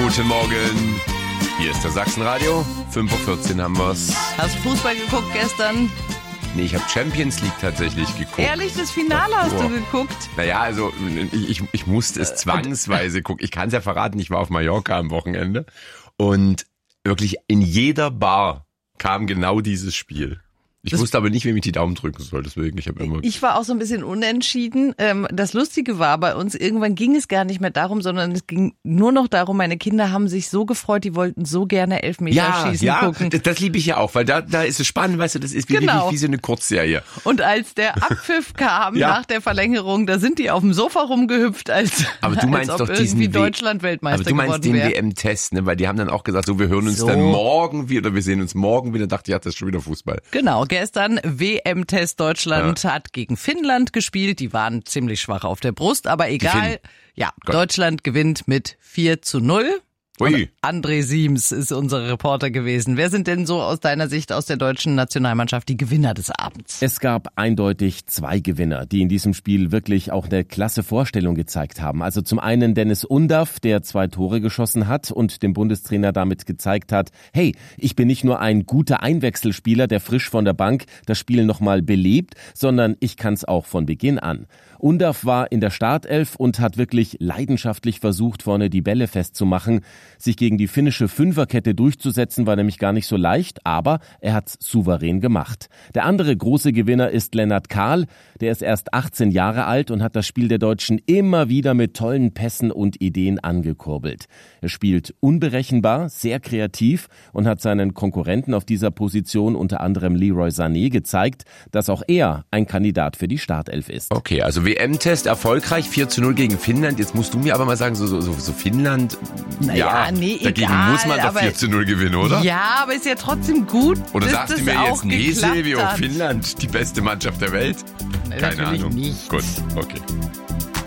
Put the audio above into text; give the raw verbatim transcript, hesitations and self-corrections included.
Guten Morgen. Hier ist der Sachsenradio. fünf Uhr vierzehn haben wir's. Hast du Fußball geguckt gestern? Nee, ich habe Champions League tatsächlich geguckt. Ehrlich, das Finale hast oh. du geguckt? Naja, also ich, ich musste es zwangsweise gucken. Ich kann es ja verraten, ich war auf Mallorca am Wochenende. Und wirklich in jeder Bar kam genau dieses Spiel. Ich das wusste aber nicht, wem ich die Daumen drücken soll, deswegen, ich habe immer... Ich war auch so ein bisschen unentschieden. Das Lustige war bei uns, irgendwann ging es gar nicht mehr darum, sondern es ging nur noch darum, meine Kinder haben sich so gefreut, die wollten so gerne Elfmeterschießen ja, gucken. Ja, das, das liebe ich ja auch, weil da, da ist es spannend, weißt du, das ist wie, genau. wie, wie so eine Kurzserie. Und als der Abpfiff kam ja. nach der Verlängerung, da sind die auf dem Sofa rumgehüpft, als, aber du meinst als ob doch diesen irgendwie Deutschland Weltmeister geworden wäre. Aber du meinst den W M-Test, ne? Weil die haben dann auch gesagt, so wir hören uns so. dann morgen wieder, wir sehen uns morgen wieder, dachte ich, ja, das ist schon wieder Fußball. Genau, gestern W M-Test Deutschland ja. hat gegen Finnland gespielt. Die waren ziemlich schwach auf der Brust, aber egal. Ja, Gott. Deutschland gewinnt mit vier zu null. Ui. André Siems ist unser Reporter gewesen. Wer sind denn so aus deiner Sicht aus der deutschen Nationalmannschaft die Gewinner des Abends? Es gab eindeutig zwei Gewinner, die in diesem Spiel wirklich auch eine klasse Vorstellung gezeigt haben. Also zum einen Dennis Undaff, der zwei Tore geschossen hat und dem Bundestrainer damit gezeigt hat, hey, ich bin nicht nur ein guter Einwechselspieler, der frisch von der Bank das Spiel nochmal belebt, sondern ich kann es auch von Beginn an. Undaff war in der Startelf und hat wirklich leidenschaftlich versucht, vorne die Bälle festzumachen. Sich gegen die finnische Fünferkette durchzusetzen, war nämlich gar nicht so leicht, aber er hat's souverän gemacht. Der andere große Gewinner ist Lennart Kahl. Der ist erst achtzehn Jahre alt und hat das Spiel der Deutschen immer wieder mit tollen Pässen und Ideen angekurbelt. Er spielt unberechenbar, sehr kreativ und hat seinen Konkurrenten auf dieser Position, unter anderem Leroy Sané, gezeigt, dass auch er ein Kandidat für die Startelf ist. Okay, also W M-Test erfolgreich, vier zu null gegen Finnland. Jetzt musst du mir aber mal sagen, so, so, so Finnland, naja, ja, nee, dagegen egal, muss man doch vier zu null gewinnen, oder? Ja, aber ist ja trotzdem gut. Oder sagst du mir jetzt, nee, Silvio, hat. Finnland, die beste Mannschaft der Welt? Nee, Keine natürlich Ahnung. Nicht. Gut, okay.